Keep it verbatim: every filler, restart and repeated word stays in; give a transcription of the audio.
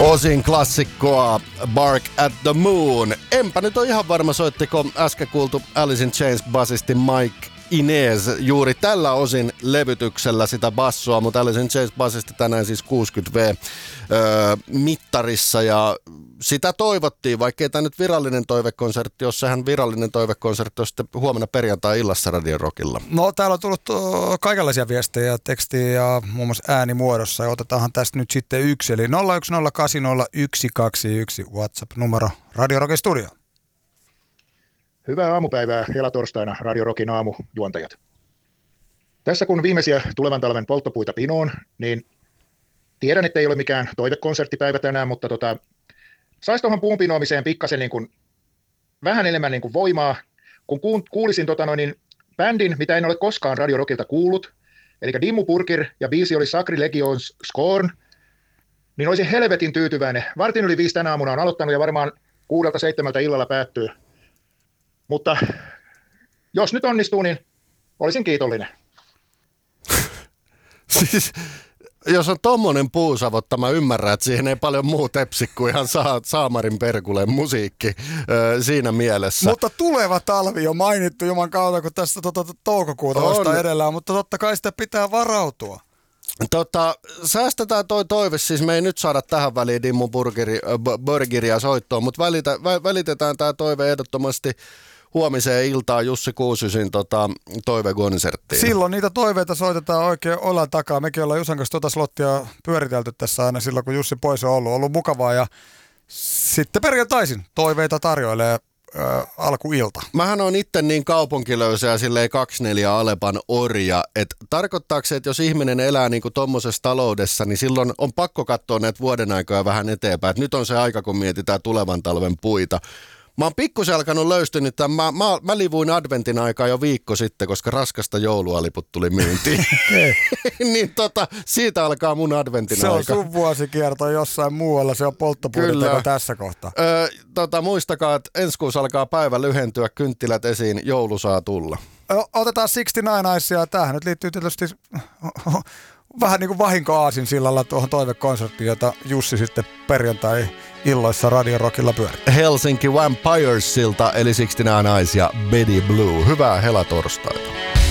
Osin klassikkoa Bark at the Moon. Enpä nyt ole ihan varma, soittiko äsken kuultu Alice in Chains basisti Mike Inez juuri tällä osin levytyksellä sitä bassoa, mutta Alice in Chains basisti tänään siis kuusikymmentä vuotta öö, mittarissa ja sitä toivottiin, vaikkei tämä nyt virallinen toivekonsertti, jos sehän virallinen toivekonsertti on sitten huomenna perjantai-illassa Radio Rockilla. No täällä on tullut uh, kaikenlaisia viestejä ja tekstiä ja muun muassa äänimuodossa ja otetaanhan tästä nyt sitten yksi, eli nolla yksi nolla kahdeksan nolla yksi kaksi yksi WhatsApp-numero Radio Rockin studio. Hyvää aamupäivää helatorstaina Radio Rockin aamujuontajat. Tässä kun viimeisiä tulevan talven polttopuita pinoon, niin tiedän, että ei ole mikään toivekonserttipäivä tänään, mutta tota, saisi tuohon puun pinoamiseen pikkasen niin kuin, vähän enemmän niin kuin voimaa, kun kuulisin tota noin, niin, bändin, mitä en ole koskaan Radio Rockilta kuullut, eli Dimmu Borgir ja biisi oli Sacrilegion's Scorn, niin olisin helvetin tyytyväinen. Vartin yli viisi tänä aamuna on aloittanut ja varmaan kuudelta seitsemältä illalla päättyy. Mutta jos nyt onnistuu, niin olisin kiitollinen. Siis, jos on tommonen puusavotta, mä ymmärrän, että siihen ei paljon muu tepsi kuin ihan saa, saamarin perkuleen musiikki ö, siinä mielessä. Mutta tuleva talvi on mainittu juman kautta, kun tässä tuota, toukokuuta vasta edellään, mutta totta kai sitä pitää varautua. Tota, säästetään toi toive, siis me ei nyt saada tähän väliin Dimmu Borgiria soittoon, mutta välitä, vä, välitetään tämä toive ehdottomasti huomiseen iltaan Jussi Kuusysin tota, toivekonserttiin. Silloin niitä toiveita soitetaan oikein olan takaa. Mekin ollaan Jusan kanssa tuota slottia pyöritelty tässä aina silloin, kun Jussi pois on ollut. Ollut mukavaa ja sitten perjantaisin toiveita tarjoilee Äh, alkuilta. Mähän on itse niin kaupunkilöysä ja silleen kaksikymmentäneljä Alepan orja, että tarkoittaako se, että jos ihminen elää niin kuin tommosessa taloudessa, niin silloin on pakko katsoa näitä vuoden aikoja vähän eteenpäin. Et nyt on se aika, kun mietitään tulevan talven puita. Mä oon pikkusen alkanut löystynyt, mä, mä, mä livuin adventin aikaa jo viikko sitten, koska raskasta joulualiput tuli myyntiin. Niin tota, siitä alkaa mun adventin se aika. Se on sun vuosikierto jossain muualla, se on polttopuoliteko tässä kohtaa. Öö, tota, muistakaa, että ensi kuussa alkaa päivä lyhentyä, kynttilät esiin, joulu saa tulla. Otetaan kuusikymmentäyhdeksän Icea. Tämähän nyt liittyy tietysti vähän niin kuin vahinko-aasin sillalla tuohon toivekonserttiin, jota Jussi sitten perjantai-illoissa Radio Rockilla pyörii. Helsinki Vampiresilta eli kuusikymmentäyhdeksän Icea ja Betty Blue. Hyvää helatorstaita.